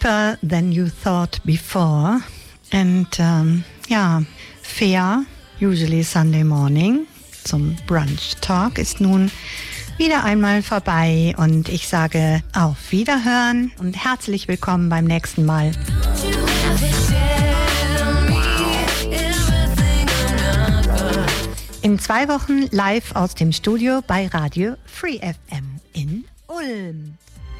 deeper than you thought before. And Fair, usually Sunday morning, zum Brunch Talk, ist nun wieder einmal vorbei und ich sage auf Wiederhören und herzlich willkommen beim nächsten Mal. In 2 Wochen live aus dem Studio bei Radio Free FM in Ulm.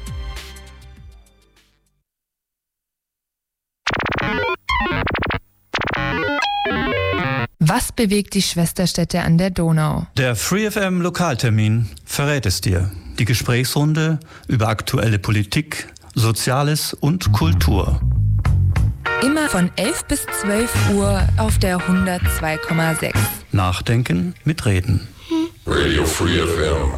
Was bewegt die Schwesterstädte an der Donau? Der Free FM Lokaltermin verrät es dir. Die Gesprächsrunde über aktuelle Politik, Soziales und Kultur. Immer von 11 bis 12 Uhr auf der 102,6. Nachdenken mit Reden. Radio Free FM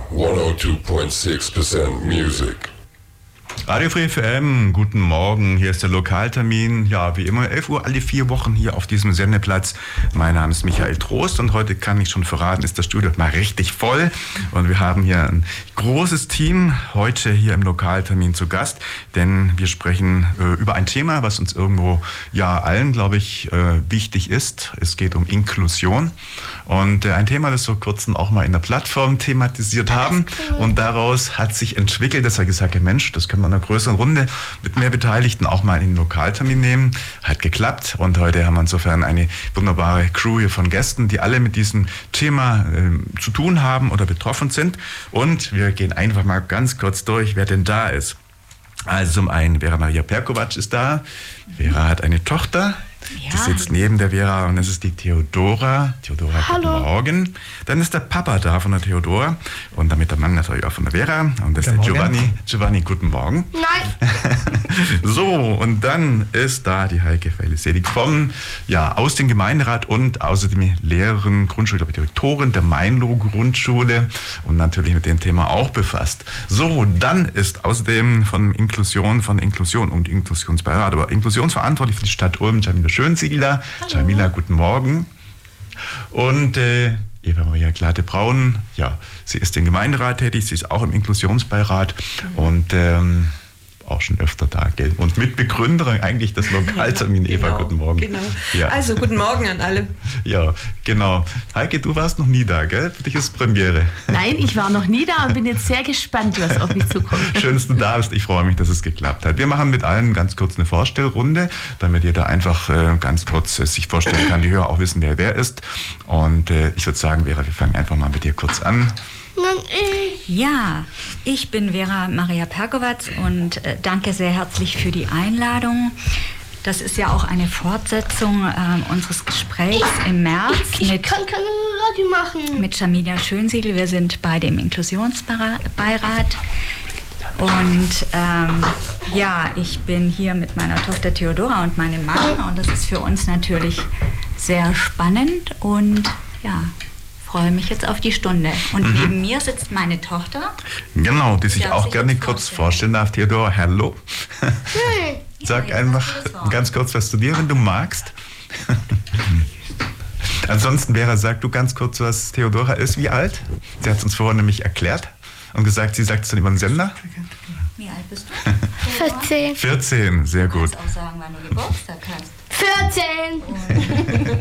102.6% Music. Radio Free FM, guten Morgen, hier ist der Lokaltermin, ja wie immer 11 Uhr alle 4 Wochen hier auf diesem Sendeplatz. Mein Name ist Michael Trost und heute kann ich schon verraten, ist das Studio mal richtig voll und wir haben hier ein großes Team heute hier im Lokaltermin zu Gast, denn wir sprechen über ein Thema, was uns irgendwo ja allen, glaube ich, wichtig ist. Es geht um Inklusion und ein Thema, das wir vor kurzem auch mal in der Plattform thematisiert haben und daraus hat sich entwickelt, dass wir gesagt haben, Mensch, das können wir in einer größeren Runde mit mehr Beteiligten auch mal in den Lokaltermin nehmen. Hat geklappt und heute haben wir insofern eine wunderbare Crew hier von Gästen, die alle mit diesem Thema zu tun haben oder betroffen sind. Und wir gehen einfach mal ganz kurz durch, wer denn da ist. Also zum einen, Vera Maria Perkovac ist da. Vera hat eine Tochter. Ja. Die sitzt neben der Vera und das ist die Theodora. Theodora, hallo. Guten Morgen. Dann ist der Papa da von der Theodora und damit der Mann natürlich auch von der Vera. Und das ist der Giovanni. Giovanni, guten Morgen. Nein. So, und dann ist da die Heike Felisedig aus dem Gemeinderat und außerdem Lehrerin, Grundschuldirektorin der Mainlo-Grundschule und natürlich mit dem Thema auch befasst. So, dann ist außerdem von Inklusion und Inklusionsbeirat, aber inklusionsverantwortlich für die Stadt Ulm, Jamila Schönsiegler. Jamila, guten Morgen. Und Eva Maria Glate-Braun, ja, sie ist im Gemeinderat tätig, sie ist auch im Inklusionsbeirat und auch schon öfter da, gell? Und Mitbegründerin eigentlich des Lokaltermin. Eva, Genau, guten Morgen. Genau. Ja. Also, guten Morgen an alle. Ja, genau. Heike, du warst noch nie da, gell? Für dich ist Premiere. Nein, ich war noch nie da und bin jetzt sehr gespannt, was auf mich zukommt. Schön, dass du da bist. Ich freue mich, dass es geklappt hat. Wir machen mit allen ganz kurz eine Vorstellrunde, damit jeder einfach ganz kurz sich vorstellen kann, die Hörer auch wissen, wer ist. Und ich würde sagen, Vera, wir fangen einfach mal mit dir kurz an. Ja, ich bin Vera Maria Perkovac und danke sehr herzlich für die Einladung. Das ist ja auch eine Fortsetzung unseres Gesprächs im März Ich kann keine Radio machen. mit Jamila Schönsiegel. Wir sind bei dem Inklusionsbeirat. Und ich bin hier mit meiner Tochter Theodora und meinem Mann und das ist für uns natürlich sehr spannend und ja, freue mich jetzt auf die Stunde. Und neben mir sitzt meine Tochter. Genau, die sich Darf auch sich gerne jetzt kurz vorstellen darf. Theodora, hallo. Sag Ja, einfach ganz kurz was zu dir, wenn du magst. Ansonsten, Vera, sag du ganz kurz, was Theodora ist, wie alt? Sie hat es uns vorher nämlich erklärt und gesagt, sie sagt es dann über den Sender. Wie alt bist du? 14. 14, sehr Du gut. kannst auch sagen, wann du Geburtstag hast. 14.